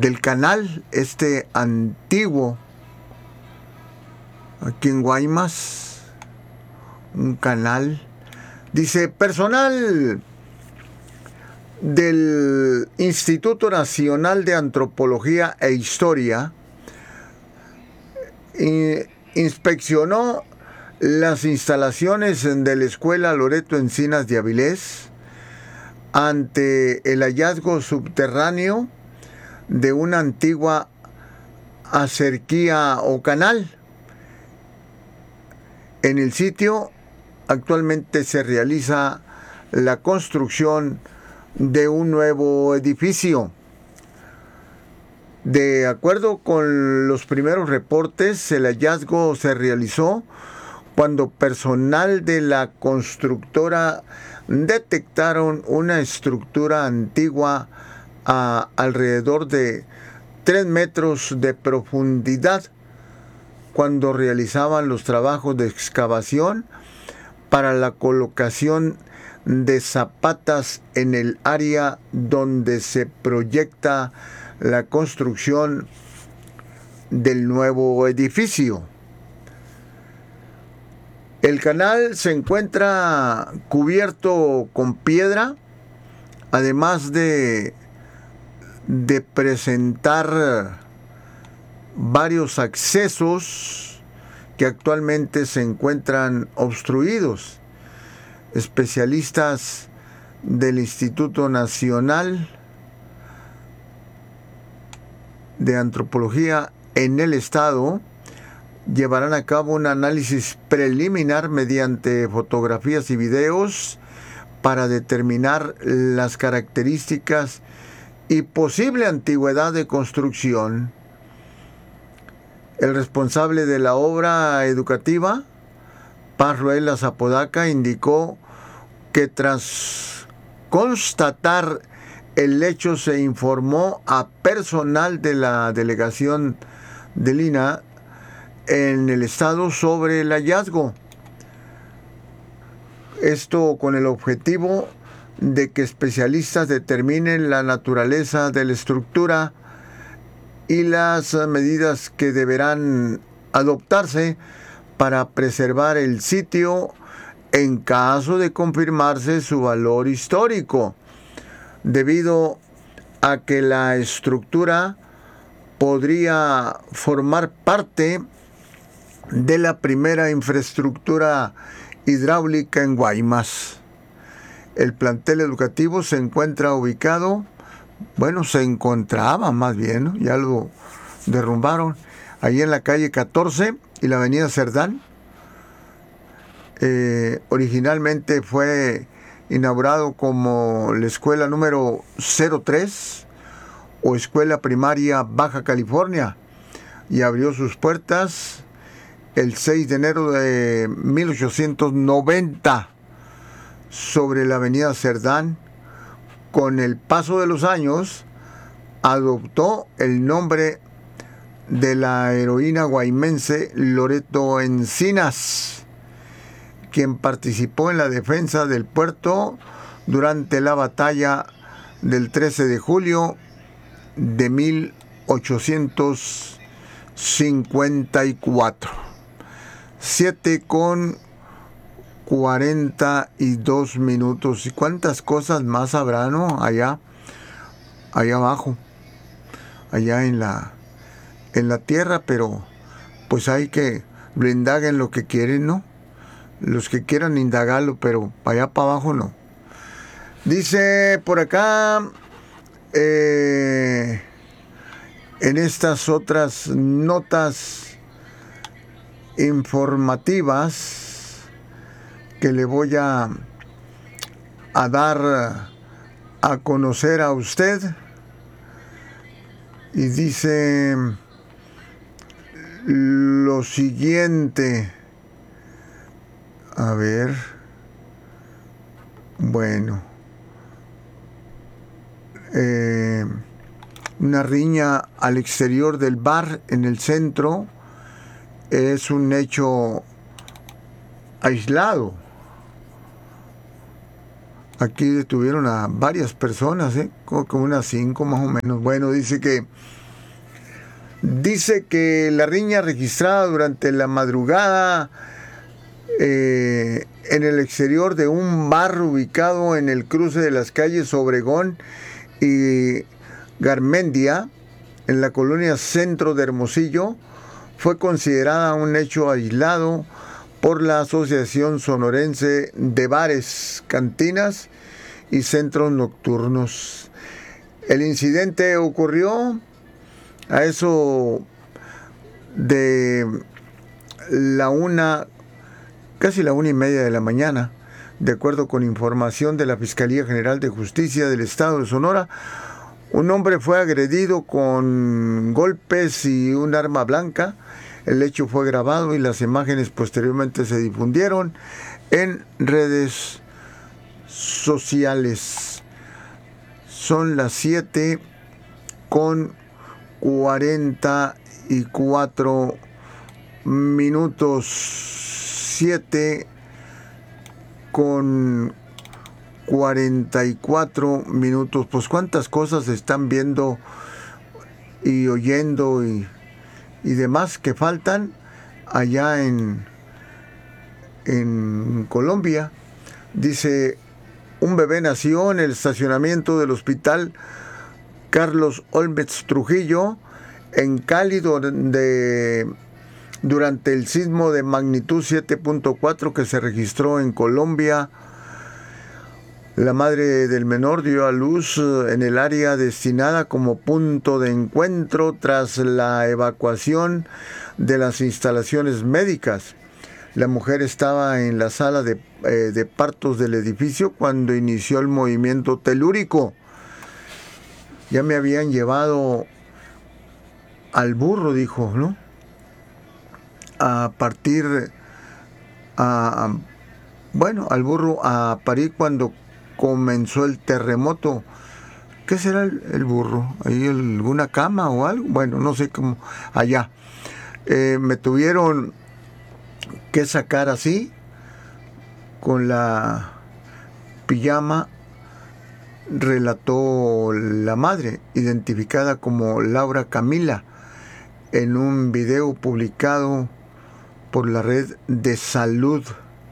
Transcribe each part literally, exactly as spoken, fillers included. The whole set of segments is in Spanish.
del canal, este antiguo, aquí en Guaymas, un canal. Dice, personal del Instituto Nacional de Antropología e Historia eh, inspeccionó las instalaciones de la Escuela Loreto Encinas de Avilés ante el hallazgo subterráneo de una antigua acequia o canal. En el sitio actualmente se realiza la construcción de un nuevo edificio. De acuerdo con los primeros reportes, el hallazgo se realizó cuando personal de la constructora detectaron una estructura antigua a alrededor de tres metros de profundidad cuando realizaban los trabajos de excavación para la colocación de zapatas en el área donde se proyecta la construcción del nuevo edificio. El canal se encuentra cubierto con piedra, además de, de presentar varios accesos que actualmente se encuentran obstruidos. Especialistas del Instituto Nacional de Antropología en el Estado llevarán a cabo un análisis preliminar mediante fotografías y videos para determinar las características y posible antigüedad de construcción. El responsable de la obra educativa, Paz Ruela Zapodaca, indicó que tras constatar el hecho se informó a personal de la delegación del I N A en el estado sobre el hallazgo. Esto con el objetivo de que especialistas determinen la naturaleza de la estructura y las medidas que deberán adoptarse para preservar el sitio en caso de confirmarse su valor histórico, debido a que la estructura podría formar parte de la primera infraestructura hidráulica en Guaymas. El plantel educativo se encuentra ubicado, bueno, se encontraba más bien, ¿no? Ya lo derrumbaron, ahí en la calle catorce y la avenida Cerdán. Eh, originalmente fue inaugurado como la escuela número cero tres o Escuela Primaria Baja California y abrió sus puertas el seis de enero de mil ochocientos noventa sobre la avenida Cerdán. Con el paso de los años adoptó el nombre de la heroína guaymense Loreto Encinas, quien participó en la defensa del puerto durante la batalla del trece de julio de mil ochocientos cincuenta y cuatro. siete con cuarenta y dos minutos. ¿Y cuántas cosas más habrá, no? Allá, allá abajo, allá en la, en la tierra, pero pues hay que lo indaguen lo que quieren, ¿no? Los que quieran indagarlo, pero allá para abajo no. Dice por acá, eh, en estas otras notas informativas que le voy a, a dar a conocer a usted, y dice lo siguiente. A ver, bueno, eh, una riña al exterior del bar en el centro es un hecho aislado. Aquí detuvieron a varias personas, ¿eh? como, como unas cinco más o menos. Bueno, dice que dice que la riña registrada durante la madrugada eh, en el exterior de un bar ubicado en el cruce de las calles Obregón y Garmendia, en la colonia Centro de Hermosillo, fue considerada un hecho aislado por la Asociación Sonorense de Bares, Cantinas y Centros Nocturnos. El incidente ocurrió a eso de la una, casi la una y media de la mañana, de acuerdo con información de la Fiscalía General de Justicia del Estado de Sonora. Un hombre fue agredido con golpes y un arma blanca. El hecho fue grabado y las imágenes posteriormente se difundieron en redes sociales. Son las siete con cuarenta y cuatro minutos. siete con cuarenta y cuatro minutos. Pues cuántas cosas se están viendo y oyendo y y demás que faltan allá en, en Colombia. Dice, un bebé nació en el estacionamiento del hospital Carlos Olmez Trujillo, en Cali, donde, durante el sismo de magnitud siete punto cuatro que se registró en Colombia. La madre del menor dio a luz en el área destinada como punto de encuentro tras la evacuación de las instalaciones médicas. La mujer estaba en la sala de, eh, de partos del edificio cuando inició el movimiento telúrico. Ya me habían llevado al burro, dijo, ¿no? A partir, a, a, bueno, al burro a parir cuando comenzó el terremoto. ¿Qué será el, el burro? ¿Hay alguna cama o algo? Bueno, no sé cómo. Allá. Eh, me tuvieron que sacar así, con la pijama, relató la madre, identificada como Laura Camila, en un video publicado por la red de salud.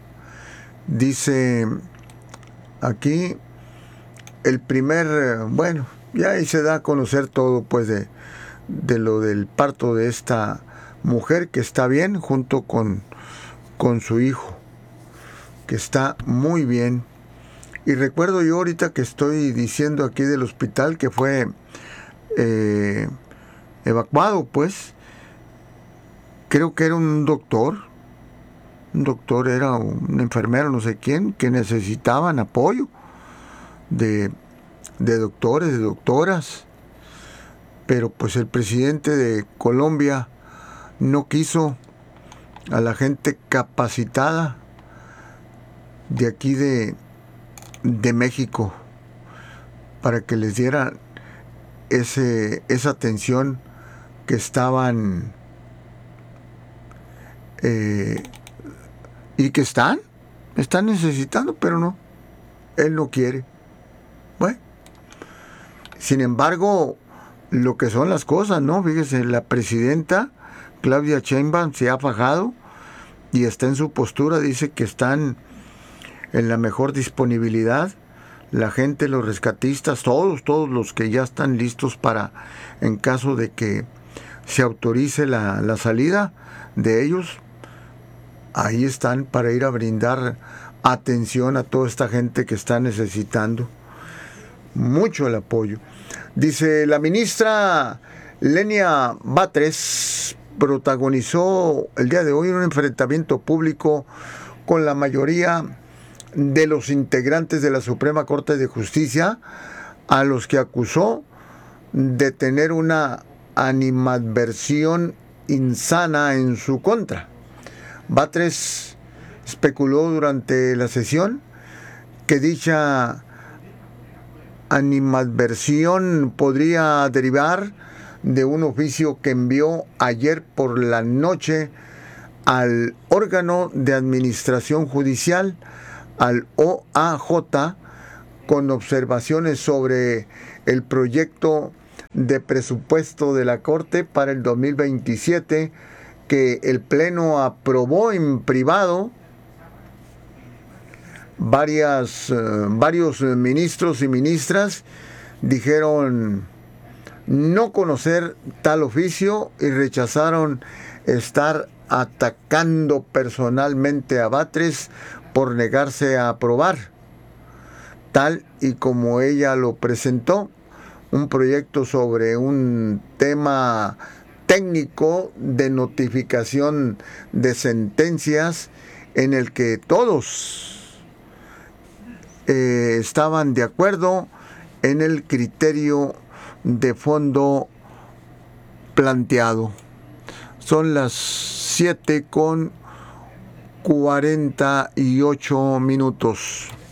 Dice aquí el primer, bueno, ya ahí se da a conocer todo, pues, de, de lo del parto de esta mujer, que está bien, junto con, con su hijo, que está muy bien. Y recuerdo yo ahorita que estoy diciendo aquí del hospital que fue eh, evacuado, pues, creo que era un doctor, un doctor, era un enfermero, no sé quién, que necesitaban apoyo de, de doctores, de doctoras, pero pues el presidente de Colombia no quiso a la gente capacitada de aquí de, de México para que les diera ese, esa atención que estaban eh, y que están, están necesitando, pero no, él no quiere. Bueno, sin embargo, lo que son las cosas, ¿no? Fíjese, la presidenta Claudia Sheinbaum se ha fajado y está en su postura, dice que están en la mejor disponibilidad, la gente, los rescatistas, todos, todos los que ya están listos para, en caso de que se autorice la, la salida de ellos, ahí están para ir a brindar atención a toda esta gente que está necesitando mucho el apoyo. Dice, la ministra Lenia Batres protagonizó el día de hoy un enfrentamiento público con la mayoría de los integrantes de la Suprema Corte de Justicia, a los que acusó de tener una animadversión insana en su contra. Batres especuló durante la sesión que dicha animadversión podría derivar de un oficio que envió ayer por la noche al órgano de administración judicial, al O A J, con observaciones sobre el proyecto de presupuesto de la Corte para el dos mil veintisiete que el Pleno aprobó en privado. Varias, eh, varios ministros y ministras dijeron no conocer tal oficio y rechazaron estar atacando personalmente a Batres por negarse a aprobar, tal y como ella lo presentó, un proyecto sobre un tema técnico de notificación de sentencias en el que todos eh, estaban de acuerdo en el criterio de fondo planteado. Son las siete con cuarenta y ocho minutos.